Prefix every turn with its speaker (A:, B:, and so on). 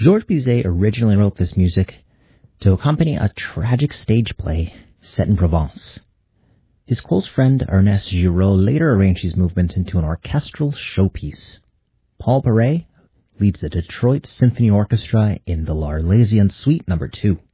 A: Georges Bizet originally wrote this music to accompany a tragic stage play set in Provence. His close friend Ernest Giraud later arranged these movements into an orchestral showpiece. Paul Paray leads the Detroit Symphony Orchestra in the L'Arlésienne Suite No. 2.